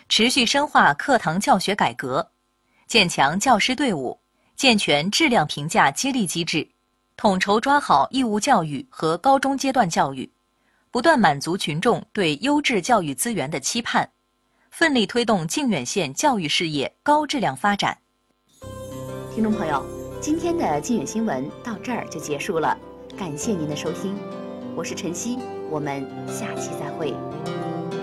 持续深化课堂教学改革，建强教师队伍，健全质量评价激励机制，统筹抓好义务教育和高中阶段教育，不断满足群众对优质教育资源的期盼，奋力推动靖远县教育事业高质量发展。 听众朋友，今天的靖远新闻到这儿就结束了，感谢您的收听，我是晨曦，我们下期再会。